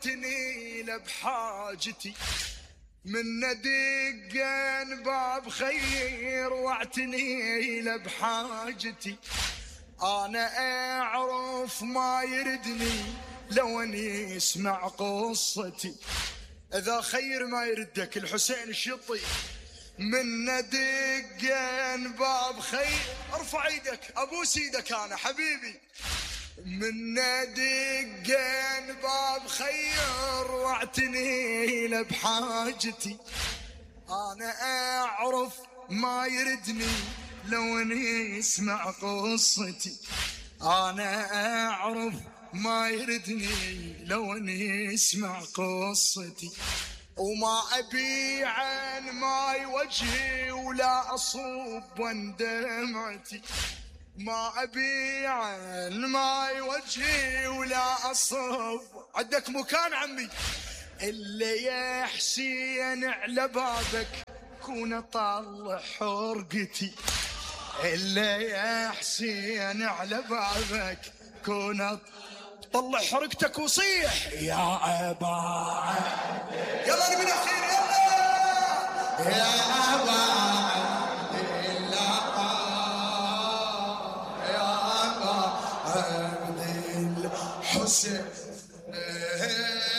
واعتني له بحاجتي، من دقن باب خير واعتني له بحاجتي. انا اعرف ما يردني لو اني اسمع قصتي، اذا خير ما يردك الحسين الشطي. من دقن باب خير، ارفع ايدك ابوس ايدك انا حبيبي. من دقن باب خير واعتني له بحاجتي، انا اعرف ما يردني لو اني اسمع قصتي. انا اعرف ما يردني لو اني اسمع قصتي. وما ابي عن ماي وجهي ولا اصب دمعتي، ما ابي عن ماي وجهي ولا اصب. عندك مكان عمي اللي يا حسين على بابك كون اطلع حرقتي، اللي يا حسين على بابك كون طلع حرقتك وصيح يا ابا. يلا نبي نخير يلا يا ابا يا ابا عبد الحسين.